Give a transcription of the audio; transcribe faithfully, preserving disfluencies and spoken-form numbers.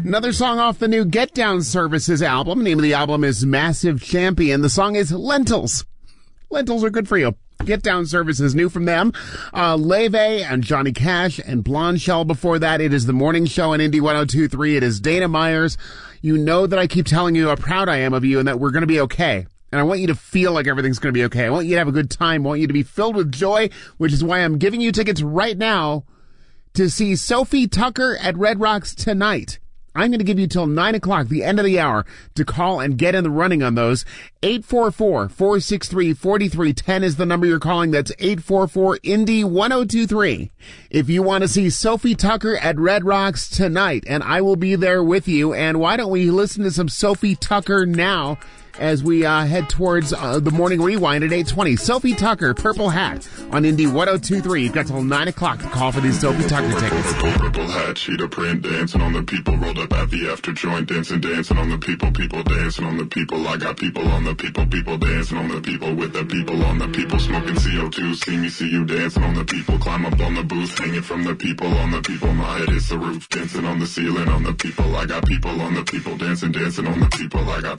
Another song off the new Get Down Services album. The name of the album is Massive Champion. The song is Lentils. Lentils are good for you. Get Down Services, new from them. Uh, Leve and Johnny Cash and Blonde Shell before that. It is The Morning Show on Indie one oh two point three. It is Dana Myers. You know that I keep telling you how proud I am of you and that we're going to be okay. And I want you to feel like everything's going to be okay. I want you to have a good time. I want you to be filled with joy, which is why I'm giving you tickets right now to see Sophie Tucker at Red Rocks tonight. I'm going to give you till nine o'clock, the end of the hour, to call and get in the running on those. eight four four, four six three, four three one zero is the number you're calling. That's eight four four, Indie one oh two point three. If you want to see Sophie Tucker at Red Rocks tonight, and I will be there with you. And why don't we listen to some Sophie Tucker now as we uh, head towards uh, the morning rewind at eight twenty. Sophie Tucker, Purple Hat on Indie one oh two point three. You've got till nine o'clock to call for these Sophie Tucker tickets. Purple hat, cheetah print, dancing on the people, rolled up at the after joint, dancing, dancing on the people, people dancing on the people. I got people on the people, people dancing on the people, with the people on the people, smoking C O two. See me, see you dancing on the people, climb up on the booth, hanging from the people on the people. My head is the roof, dancing on the ceiling on the people. I got people on the people, dancing, dancing on the people. I got